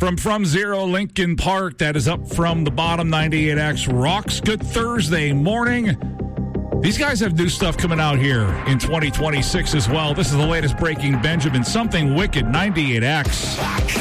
From Zero Lincoln Park, that is up from the bottom. 98X rocks. Good Thursday morning. These guys have new stuff coming out here in 2026 as well. This is the latest breaking Benjamin. Something Wicked, 98X.